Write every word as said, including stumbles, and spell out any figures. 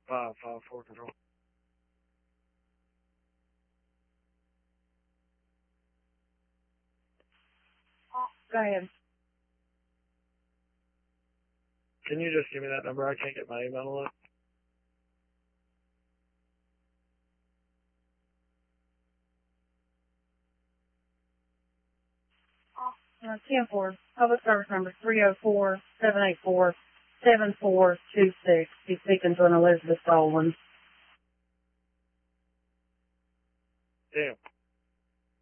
five five four control. Go ahead. Can you just give me that number? I can't get my email to look. Uh, ten four, public service number three oh four, seven eight four, seven four two six. He's speaking to an Elizabeth Dolan. Damn.